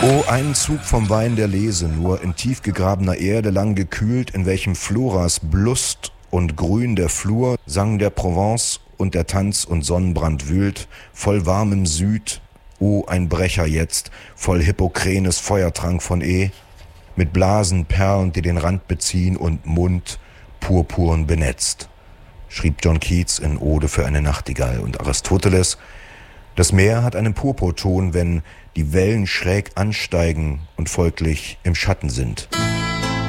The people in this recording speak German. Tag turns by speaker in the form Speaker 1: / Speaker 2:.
Speaker 1: Oh, einen Zug vom Wein der Lese nur, in tief gegrabener Erde, lang gekühlt, in welchem Floras Blust und Grün der Flur, sang der Provence und der Tanz und Sonnenbrand wühlt, voll warmem Süd, oh, ein Brecher jetzt, voll Hippokrenes Feuertrank von mit Blasen, Perlen, die den Rand beziehen und Mund purpurn benetzt, schrieb John Keats in Ode für eine Nachtigall. Und Aristoteles: Das Meer hat einen Purpurton, wenn die Wellen schräg ansteigen und folglich im Schatten sind.